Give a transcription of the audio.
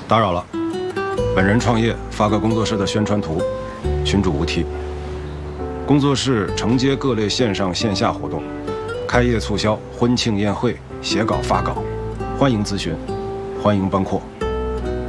打扰了，本人创业发个工作室的宣传图，群主无题。工作室承接各类线上线下活动，开业促销、婚庆宴会、写稿发稿，欢迎咨询，欢迎帮扩。